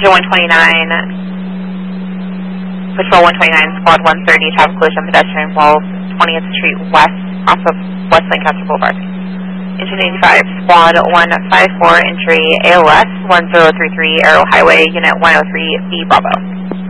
Engine 129, Patrol 129, Squad 130, traffic collision, pedestrian involved, 20th Street West, off of West Lancaster Boulevard. Engine 85, Squad 154, entry AOS 1033, Aero Highway, Unit 103, B Bravo.